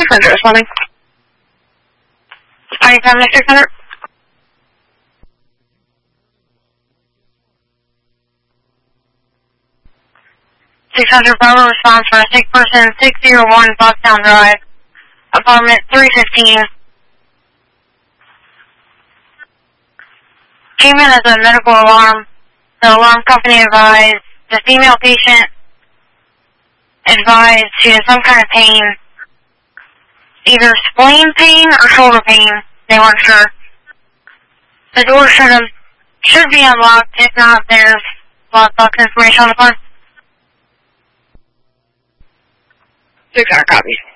600 responding. 27 to 600. 600 Bravo response for a sick person, 601 Foxtown Drive, apartment 315. Came in as a medical alarm. The alarm company advised the female patient advised she had some kind of pain, either spleen pain or shoulder pain. They weren't sure. The door should be unlocked. If not, there's lockbox information on the front. 600 copies.